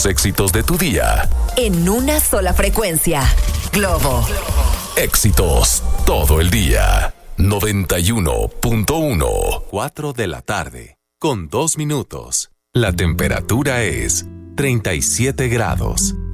los éxitos de tu día. En una sola frecuencia. Globo. Éxitos todo el día. 91.1. 4 de la tarde, con 2 minutos. La temperatura es 37 grados.